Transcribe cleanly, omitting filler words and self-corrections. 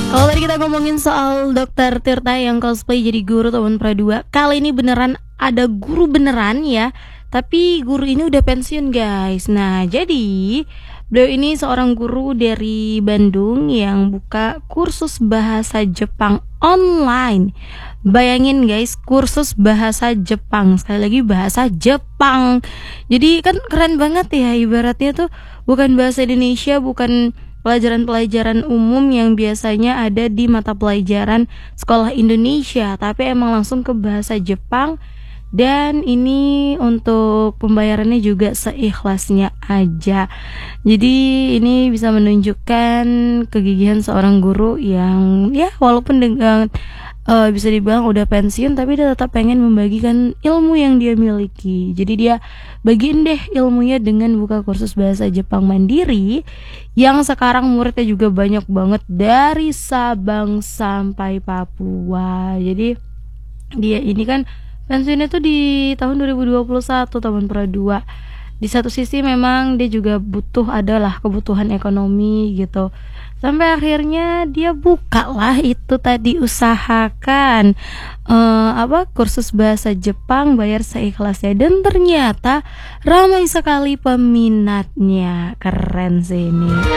Kalau tadi kita ngomongin soal Dokter Tirta yang cosplay jadi guru tahun Pra2, kali ini beneran ada guru beneran ya. Tapi guru ini udah pensiun guys. Nah jadi beliau ini seorang guru dari Bandung yang buka kursus bahasa Jepang online. Bayangin guys, kursus bahasa Jepang. Sekali lagi bahasa Jepang. Jadi kan keren banget ya, ibaratnya tuh bukan bahasa Indonesia, bukan pelajaran-pelajaran umum yang biasanya ada di mata pelajaran sekolah Indonesia, tapi emang langsung ke bahasa Jepang. Dan ini untuk pembayarannya juga seikhlasnya aja. Jadi ini bisa menunjukkan kegigihan seorang guru yang ya walaupun dengan bisa dibilang udah pensiun, tapi dia tetap pengen membagikan ilmu yang dia miliki. Jadi dia bagiin deh ilmunya dengan buka kursus bahasa Jepang mandiri yang sekarang muridnya juga banyak banget dari Sabang sampai Papua. Jadi dia ini kan pensiunnya tuh di tahun 2021, tahun Pra2. Di satu sisi memang dia juga butuh adalah kebutuhan ekonomi gitu. Sampai akhirnya dia buka lah itu tadi, usahakan kursus bahasa Jepang bayar seikhlasnya, dan ternyata ramai sekali peminatnya. Keren sih ini.